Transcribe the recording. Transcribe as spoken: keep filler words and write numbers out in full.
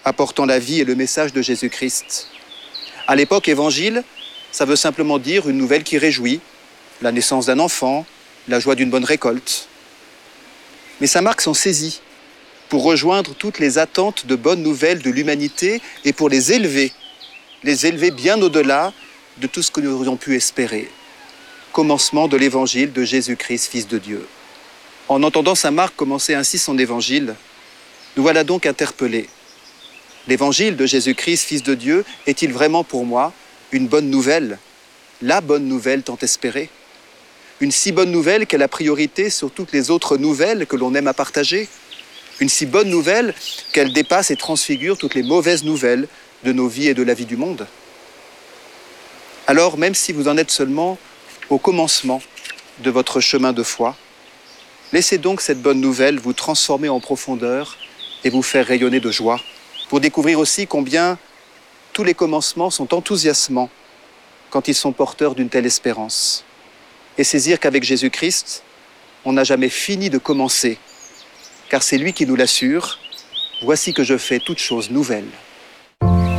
apportant la vie et le message de Jésus-Christ. À l'époque, évangile, ça veut simplement dire une nouvelle qui réjouit, la naissance d'un enfant, la joie d'une bonne récolte. Mais sa marque s'en saisit pour rejoindre toutes les attentes de bonnes nouvelles de l'humanité et pour les élever, les élever bien au-delà de tout ce que nous aurions pu espérer. Commencement de l'évangile de Jésus-Christ, Fils de Dieu. En entendant saint Marc commencer ainsi son évangile, nous voilà donc interpellés. L'évangile de Jésus-Christ, Fils de Dieu, est-il vraiment pour moi une bonne nouvelle, la bonne nouvelle tant espérée? Une si bonne nouvelle qu'elle a priorité sur toutes les autres nouvelles que l'on aime à partager? Une si bonne nouvelle qu'elle dépasse et transfigure toutes les mauvaises nouvelles de nos vies et de la vie du monde? Alors, même si vous en êtes seulement au commencement de votre chemin de foi, laissez donc cette bonne nouvelle vous transformer en profondeur et vous faire rayonner de joie, pour découvrir aussi combien tous les commencements sont enthousiasmants quand ils sont porteurs d'une telle espérance. Et saisir qu'avec Jésus-Christ, on n'a jamais fini de commencer, car c'est lui qui nous l'assure. Voici que je fais toutes choses nouvelles.